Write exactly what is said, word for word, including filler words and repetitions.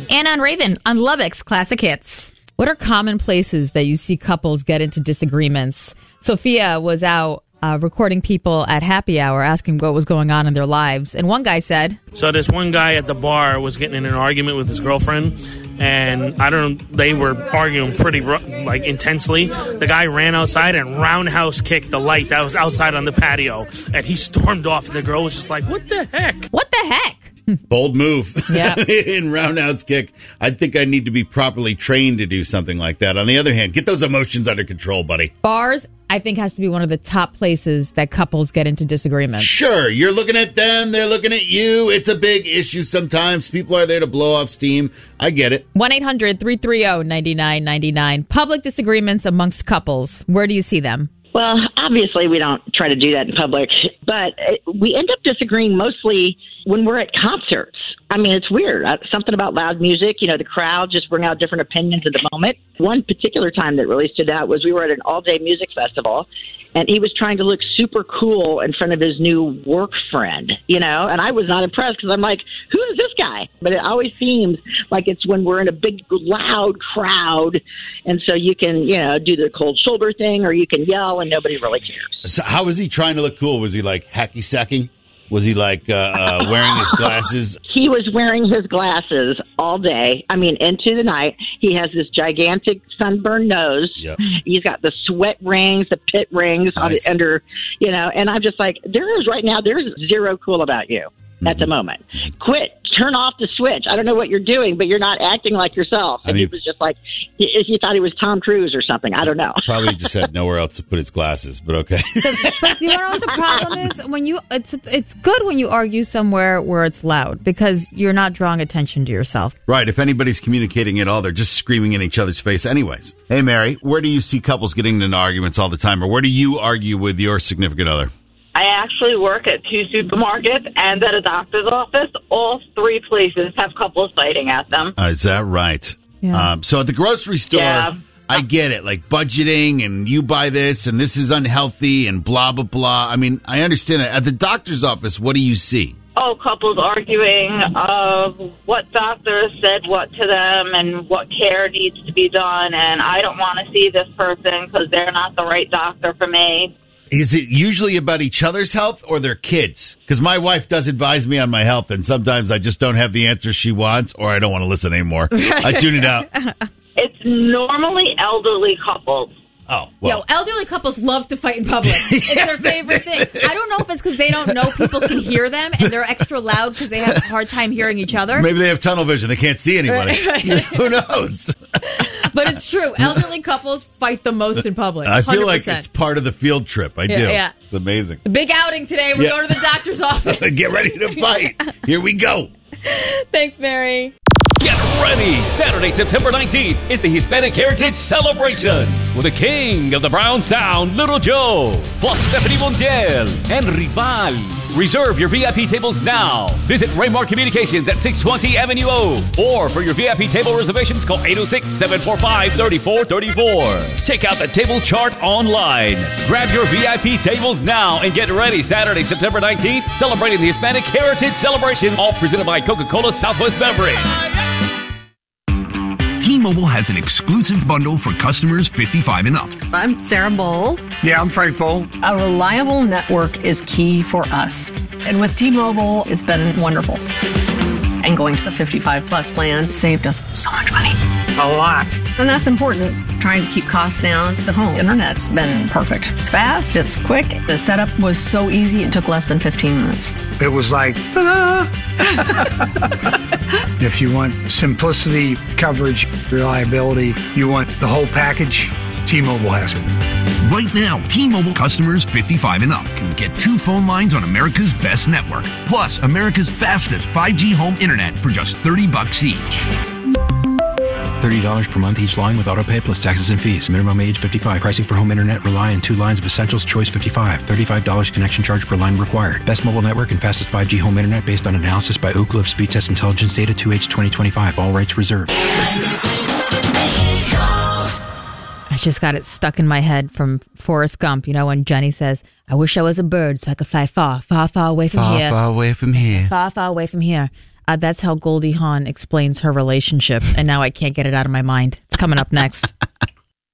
Anna and Raven on Lubbock's Classic Hits. What are common places that you see couples get into disagreements? Sophia was out uh, recording people at happy hour, asking what was going on in their lives. And one guy said... So this one guy at the bar was getting in an argument with his girlfriend. And I don't. They were arguing pretty like intensely. The guy ran outside and roundhouse kicked the light that was outside on the patio, and he stormed off. And the girl was just like, "What the heck? What the heck?" Bold move. Yeah. In roundhouse kick. I think I need to be properly trained to do something like that. On the other hand, get those emotions under control, buddy. Bars, I think, has to be one of the top places that couples get into disagreements. Sure. You're looking at them. They're looking at you. It's a big issue sometimes. People are there to blow off steam. I get it. one eight hundred three three zero nine nine nine nine. Public disagreements amongst couples. Where do you see them? Well, obviously we don't try to do that in public, but we end up disagreeing mostly when we're at concerts. I mean, it's weird. Something about loud music, you know, the crowd just bring out different opinions at the moment. One particular time that really stood out was we were at an all-day music festival, and he was trying to look super cool in front of his new work friend, you know, and I was not impressed because I'm like, who is this guy? But it always seems like it's when we're in a big, loud crowd, and so you can, you know, do the cold shoulder thing or you can yell and nobody really cares. So how was he trying to look cool? Was he like hacky sacking? Was he like uh, uh, wearing his glasses? He was wearing his glasses all day. I mean, into the night. He has this gigantic sunburned nose. Yep. He's got the sweat rings, the pit rings on Nice. the, under, you know, and I'm just like, there is right now, there's zero cool about you mm-hmm. at the moment. Quit. Turn off the switch. I don't know what you're doing, but you're not acting like yourself. And I mean, he was just like, he, he thought he was Tom Cruise or something. I don't know. Probably just had nowhere else to put his glasses, but okay. But you know what the problem is? When you, it's it's good when you argue somewhere where it's loud because you're not drawing attention to yourself. Right. If anybody's communicating at all, they're just screaming in each other's face anyways. Hey, Mary, where do you see couples getting into arguments all the time, or where do you argue with your significant other? I actually work at two supermarkets and at a doctor's office. All three places have couples fighting at them. Uh, is that right? Yeah. Um, so at the grocery store, Yeah. I get it, like budgeting and you buy this and this is unhealthy and blah, blah, blah. I mean, I understand that. At the doctor's office, what do you see? Oh, couples arguing of what doctor said what to them and what care needs to be done. And I don't want to see this person because they're not the right doctor for me. Is it usually about each other's health or their kids? Because my wife does advise me on my health, and sometimes I just don't have the answers she wants, or I don't want to listen anymore. I tune it out. It's normally elderly couples. Oh, well. Yo, elderly couples love to fight in public. It's their favorite thing. I don't know if it's because they don't know people can hear them and they're extra loud because they have a hard time hearing each other. Maybe they have tunnel vision. They can't see anybody. Who knows? But it's true. Elderly couples fight the most in public. I feel one hundred like percent. it's part of the field trip. I Yeah, do. yeah. It's amazing. Big outing today. We're Yeah. going to the doctor's office. Get ready to fight. Here we go. Thanks, Mary. Get ready! Saturday, September nineteenth is the Hispanic Heritage Celebration with the king of the Brown Sound, Little Joe, plus Stephanie Montiel and Rival. Reserve your V I P tables now. Visit Raymar Communications at six twenty Avenue O. Or for your V I P table reservations, call eight oh six, seven four five, three four three four. Check out the table chart online. Grab your V I P tables now and get ready Saturday, September nineteenth, celebrating the Hispanic Heritage Celebration, all presented by Coca-Cola Southwest Beverage. T-Mobile has an exclusive bundle for customers fifty-five and up. I'm Sarah Bowl. Yeah, I'm Frank Bowl. A reliable network is key for us. And with T-Mobile, it's been wonderful. And going to the fifty-five plus plan saved us so much money. A lot. And that's important. Trying to keep costs down. The home internet's been perfect. It's fast, it's quick. The setup was so easy, it took less than fifteen minutes. It was like, ta-da! If you want simplicity, coverage, reliability, you want the whole package, T-Mobile has it. Right now, T-Mobile customers fifty-five and up can get two phone lines on America's best network, plus America's fastest five G home internet for just thirty bucks each. thirty dollars per month each line with autopay plus taxes and fees. Minimum age fifty-five. Pricing for home internet rely on two lines of Essentials Choice fifty-five. thirty-five dollars connection charge per line required. Best mobile network and fastest five G home internet based on analysis by Ookla of Speed Test Intelligence Data two H twenty twenty-five. All rights reserved. I just got it stuck in my head from Forrest Gump. You know, when Jenny says, I wish I was a bird so I could fly far, far, far away from Far, here. far away from here. Far, far away from here. Uh, that's how Goldie Hawn explains her relationship, and now I can't get it out of my mind. It's coming up next.